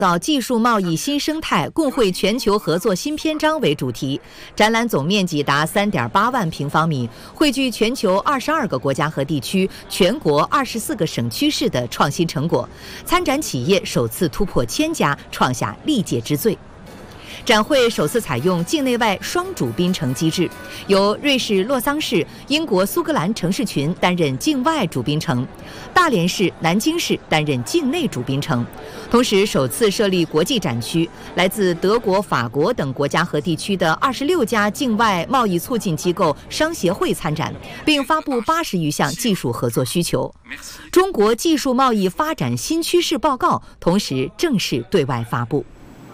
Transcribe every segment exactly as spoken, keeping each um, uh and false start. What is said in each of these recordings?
造技术贸易新生态，共绘全球合作新篇章为主题。展览总面积达 三点八万平方米，汇聚全球二十二个国家和地区、全国二十四个省区市的创新成果。参展企业首次突破千家，创下历届之最。展会首次采用境内外双主宾城机制，由瑞士洛桑市、英国苏格兰城市群担任境外主宾城，大连市、南京市担任境内主宾城。同时，首次设立国际展区，来自德国、法国等国家和地区的二十六家境外贸易促进机构、商协会参展，并发布八十余项技术合作需求。中国技术贸易发展新趋势报告同时正式对外发布。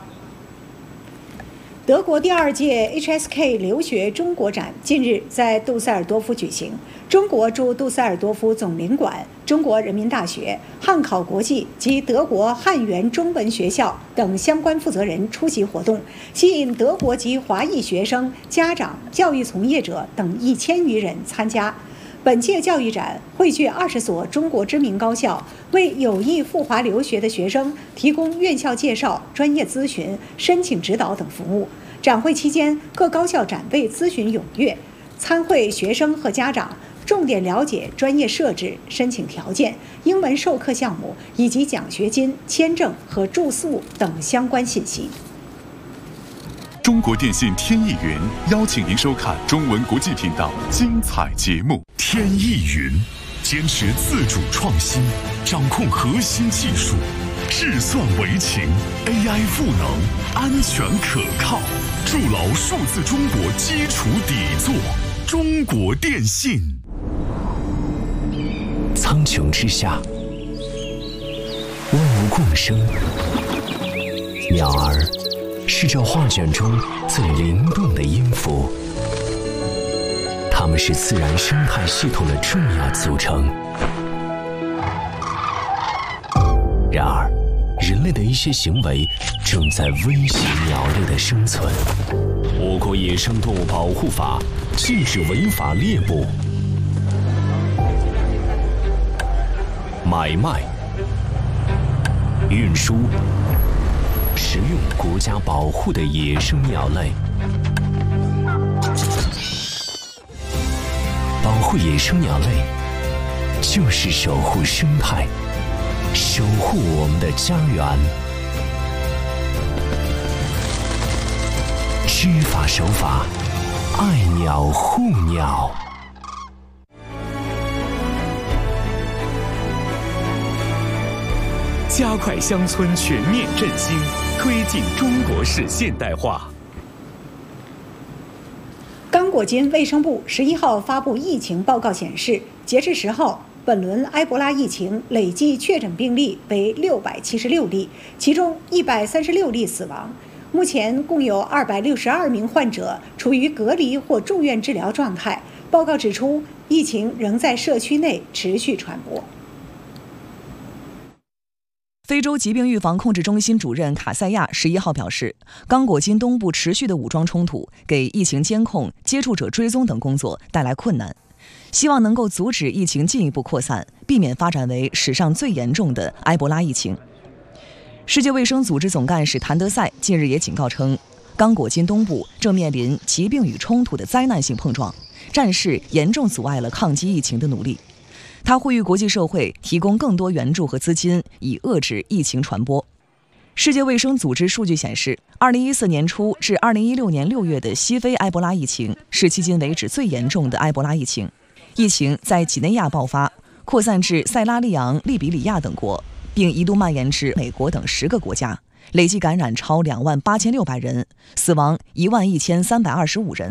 德国第二届 H S K 留学中国展近日在杜塞尔多夫举行，中国驻杜塞尔多夫总领馆、中国人民大学、汉考国际及德国汉源中文学校等相关负责人出席活动，吸引德国籍华裔学生、家长、教育从业者等一千余人参加。本届教育展汇聚二十所中国知名高校，为有意赴华留学的学生提供院校介绍、专业咨询、申请指导等服务。展会期间，各高校展位咨询踊跃，参会学生和家长重点了解专业设置、申请条件、英文授课项目以及奖学金、签证和住宿等相关信息。 中国电信天翼云邀请您收看中文国际频道精彩节目。天翼云坚持自主创新，掌控核心技术，智算为情 ，A I 赋能，安全可靠，筑牢数字中国基础底座。中国电信。 苍穹之下，万物共生，鸟儿是这画卷中最灵动的音符，它们是自然生态系统的重要组成。然而，人类的一些行为正在威胁鸟类的生存。我国野生动物保护法禁止违法猎捕、买卖、运输、食用国家保护的野生鸟类。保护野生鸟类，就是守护生态，守护我们的家园。知法守法，爱鸟护鸟。 加快乡村全面振兴，推进中国式现代化。 刚果金卫生部十一号发布疫情报告显示，截至十号，本轮埃博拉疫情累计确诊病例为六百七十六例，其中一百三十六例死亡。目前共有二百六十二名患者处于隔离或住院治疗状态。报告指出，疫情仍在社区内持续传播。 非洲疾病预防控制中心主任卡塞亚十一号表示，刚果金东部持续的武装冲突给疫情监控、接触者追踪等工作带来困难，希望能够阻止疫情进一步扩散，避免发展为史上最严重的埃博拉疫情。世界卫生组织总干事谭德赛近日也警告称，刚果金东部正面临疾病与冲突的灾难性碰撞，战事严重阻碍了抗击疫情的努力。他呼吁国际社会提供更多援助和资金，以遏制疫情传播。世界卫生组织数据显示，二零一四年初至二零一六年六月的西非埃博拉疫情是迄今为止最严重的埃博拉疫情。疫情在几内亚爆发，扩散至塞拉利昂、利比里亚等国，并一度蔓延至美国等十个国家，累计感染超两万八千六百人，死亡一万一千三百二十五人。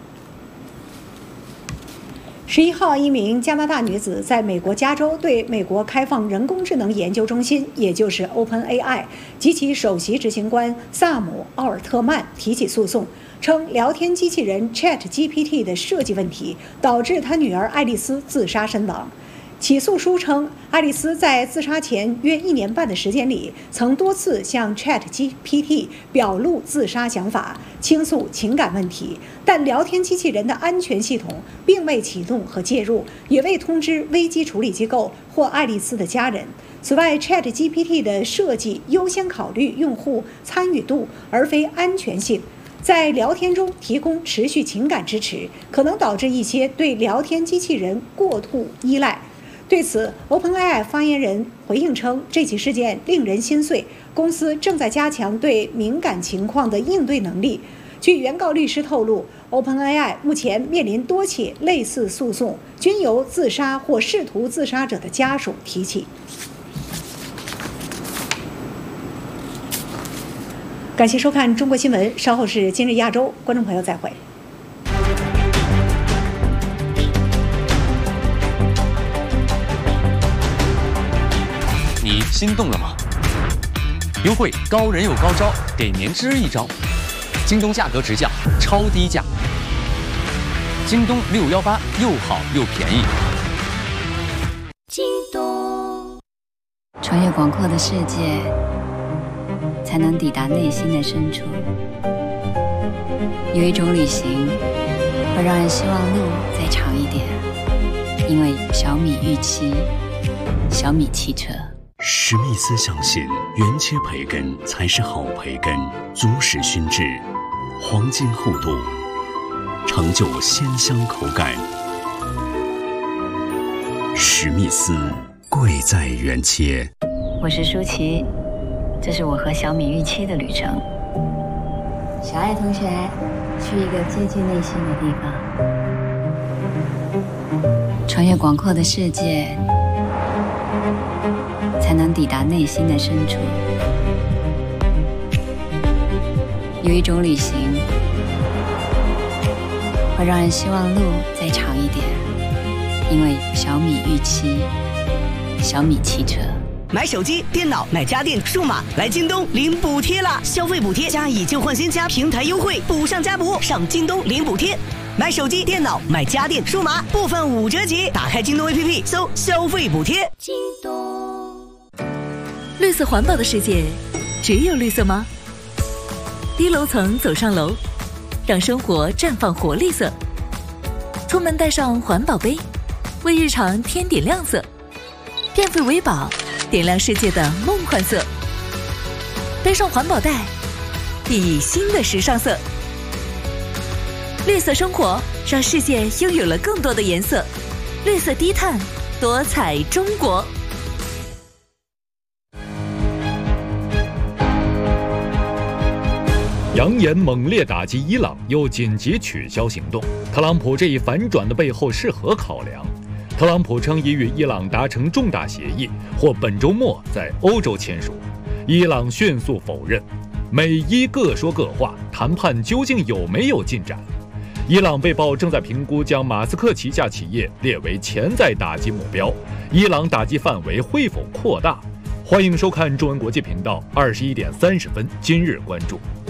十一号，一名加拿大女子在美国加州对美国开放人工智能研究中心，也就是 OpenAI 及其首席执行官萨姆·奥尔特曼提起诉讼，称聊天机器人 ChatGPT 的设计问题导致她女儿爱丽丝自杀身亡。起诉书称，爱丽丝在自杀前约一年半的时间里，曾多次向 ChatGPT 表露自杀想法，倾诉情感问题，但聊天机器人的安全系统并未启动和介入，也未通知危机处理机构或爱丽丝的家人。 此外 ，ChatGPT 的设计优先考虑用户参与度，而非安全性。在聊天中提供持续情感支持，可能导致一些对聊天机器人过度依赖。对此 ，OpenAI 发言人回应称，这起事件令人心碎，公司正在加强对敏感情况的应对能力。据原告律师透露 ，OpenAI 目前面临多起类似诉讼，均由自杀或试图自杀者的家属提起。感谢收看中国新闻，稍后是今日亚洲，观众朋友再会。 你心动了吗？优惠高人有高招，给您支一招。京东价格直降，超低价。京东六一八又好又便宜。 京东，穿越广阔的世界，才能抵达内心的深处。有一种旅行会让人希望路再长一点，因为小米预期，小米汽车。 史密斯相信原切培根才是好培根，足史熏制，黄金厚度，成就鲜香口感。史密斯，贵在原切。 我是舒淇，这是我和小米预期的旅程。小爱同学，去一个接近内心的地方，穿越广阔的世界，才能抵达内心的深处。有一种旅行会让人希望路再长一点，因为小米预期，小米汽车。 买手机、电脑、买家电、数码，来京东领补贴啦！消费补贴加以旧换新加平台优惠，补上加补，上京东领补贴。买手机、电脑、买家电、数码，部分五折起。打开京东 A P P， 搜消费补贴。 京东。 绿色环保的世界，只有绿色吗？低楼层走上楼，让生活绽放活力色。出门带上环保杯，为日常添点亮色。变废为宝，点亮世界的梦幻色。背上环保袋，熠熠新的时尚色。绿色生活，让世界拥有了更多的颜色。绿色低碳，多彩中国。 扬言猛烈打击伊朗，又紧急取消行动。特朗普这一反转的背后是何考量？特朗普称已与伊朗达成重大协议，或本周末在欧洲签署。伊朗迅速否认，美伊各说各话，谈判究竟有没有进展？伊朗被曝正在评估将马斯克旗下企业列为潜在打击目标，伊朗打击范围会否扩大？欢迎收看中文国际频道，二十一点三十分，今日关注。